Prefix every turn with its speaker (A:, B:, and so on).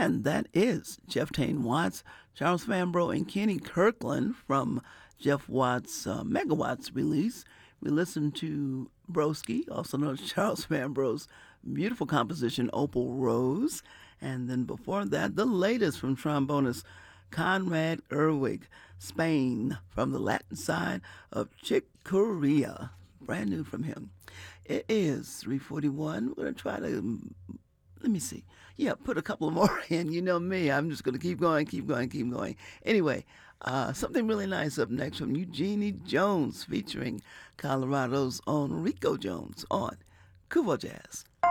A: And that is Jeff Tain Watts, Charles Fambro, and Kenny Kirkland from Jeff Watts' Megawatts release. We listened to Broski, also known as Charles Fambro's beautiful composition, Opal Rose. And then before that, the latest from trombonist Conrad Erwig, Spain, from the Latin side of Chick Corea. Brand new from him. It is 3:41. We're going to try to, let me see. Yeah, put a couple more in. You know me. I'm just going to keep going, keep going, keep going. Anyway, something really nice up next from Eugenie Jones featuring Colorado's own Rico Jones on Kuvo Jazz.